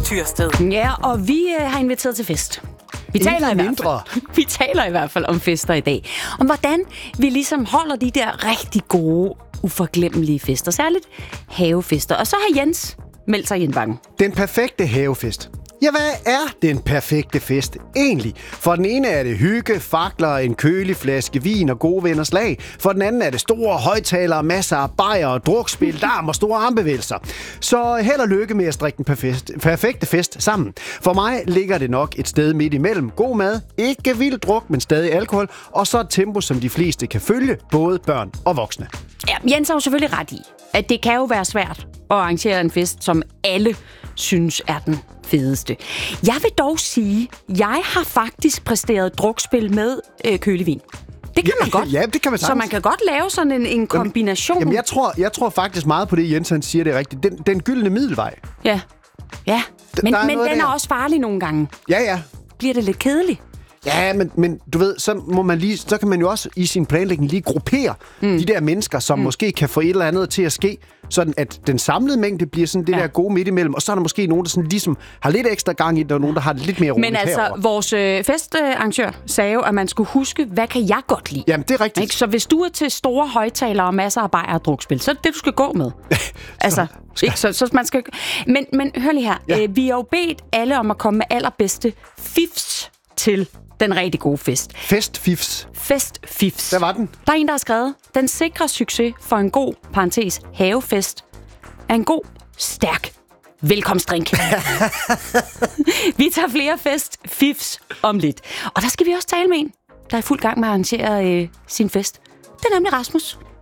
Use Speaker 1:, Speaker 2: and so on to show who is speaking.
Speaker 1: Tyrsted.
Speaker 2: Ja, og vi har inviteret til fest. Vi taler i hvert fald om fester i dag. Om hvordan vi ligesom holder de der rigtig gode, uforglemmelige fester. Særligt havefester. Og så har Jens meldt sig i en vang.
Speaker 3: Den perfekte havefest. Ja, hvad er den perfekte fest egentlig? For den ene er det hygge, fakler, en kølig flaske vin og gode venners lag. For den anden er det store højtalere, masser af bajer og drukspil, larm og store armbevægelser. Så held og lykke med at strikke den perfekte fest sammen. For mig ligger det nok et sted midt imellem. God mad, ikke vild druk, men stadig alkohol. Og så et tempo, som de fleste kan følge, både børn og voksne.
Speaker 2: Ja, Jens har jo selvfølgelig ret i, at det kan jo være svært at arrangere en fest, som alle synes er den fedeste. Jeg vil dog sige, at jeg har faktisk præsteret drukspil med kølig vin. Det kan man godt.
Speaker 3: Ja, det kan man sagtens.
Speaker 2: Så man kan godt lave sådan en kombination.
Speaker 3: Jamen, jeg tror faktisk meget på det, Jens han siger, det er rigtigt. Den gyldne middelvej.
Speaker 2: Ja. Men den er også farlig nogle gange.
Speaker 3: Ja.
Speaker 2: Bliver det lidt kedeligt?
Speaker 3: Ja, men du ved, så kan man jo også i sin planlægning lige gruppere de der mennesker, som måske kan få et eller andet til at ske, sådan at den samlede mængde bliver sådan det der gode midt imellem, og så er der måske nogen, der sådan ligesom har lidt ekstra gang i det, og nogen, der har det lidt mere roligt.
Speaker 2: Men altså,
Speaker 3: herovre.
Speaker 2: Vores festarrangør sagde jo, at man skulle huske, hvad kan jeg godt lide?
Speaker 3: Jamen, det er rigtigt.
Speaker 2: Ikke? Så hvis du er til store højtalere og masser af bajer og drukspil, så er det det, du skal gå med. Altså, ikke? Så man skal... Men hør lige her. Ja. Vi har jo bedt alle om at komme med allerbedste fifs til den rigtig gode fest.
Speaker 3: Festfifs.
Speaker 2: Festfifs.
Speaker 3: Hvad var den?
Speaker 2: Der er en, der har skrevet, den sikre succes for en god, havefest, er en god, stærk velkomstdrink. Vi tager flere festfifs om lidt. Og der skal vi også tale med en, der er i fuld gang med at arrangere sin fest. Det er nemlig Rasmus.